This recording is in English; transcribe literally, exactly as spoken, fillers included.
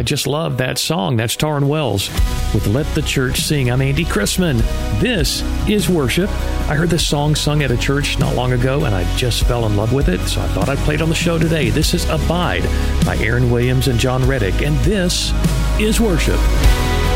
I just love that song. That's Taryn Wells with Let the Church Sing. I'm Andy Chrisman. This is worship. I heard this song sung at a church not long ago, and I just fell in love with it, so I thought I'd play it on the show today. This is Abide by Aaron Williams and John Reddick, and this is worship.